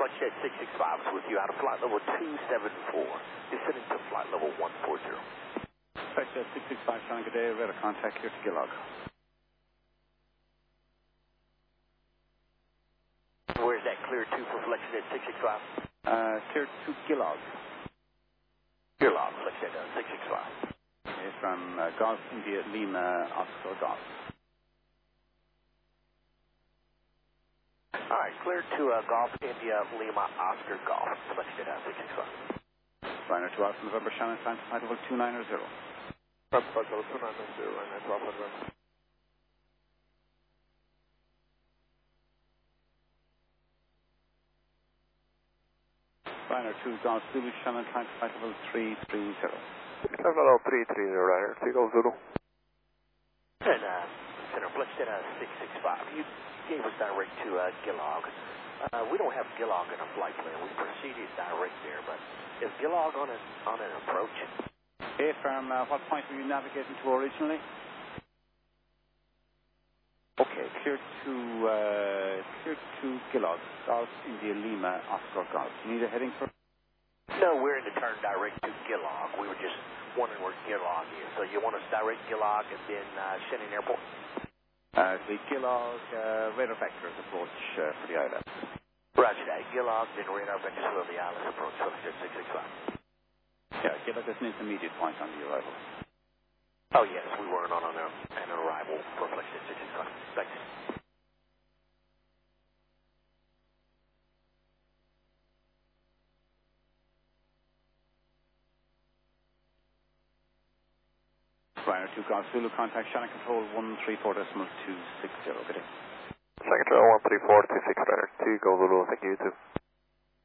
Flightjet 665 is with you out of flight level 274. Descending to flight level 140. Flightjet 665, Shannon, good day. Radar contact here to Gillog. Where's that clear to for Flightjet 665? Clear to Gillog. Gillog, Flightjet 665. Okay, from Golf India Lima Oscar Golf. All right, clear to Golf India Lima Oscar Golf. Flightjet 665. Liner 2 Alpha November, Shannon, time to flight level 290. Flight level 290, and 12 November. Liner 2 Golf Zulu, Shannon, time to flight level 330. Flight level 330, Ryder, 3 Golf Zulu. And Center Flightjet 665. You gave us direct to Gillog. We don't have Gillog in a flight plan. We proceeded direct there, but is Gillog on an approach? Okay, from what point were you navigating to originally? Okay, clear to Gillog, Golf India Lima Oscar Golf. Do you need a heading for? No, we're in the turn direct to Gillog. We were just wondering where Gillog is. So you want us direct Gillog and then Shannon Airport? The Gillog radar vectors approach for the island. Roger that. Gillog, then radar vectors for the island approach. Flightjet 665. Yeah, Gillog is an intermediate point on the arrival. Oh, yes, we weren't on an arrival for Flightjet 665. Thanks. Liner 2 Golf Zulu, contact Shannon Control 134.260. Good day. Second Control 134.260, Ryder, 2 Golf Zulu, thank you, 2.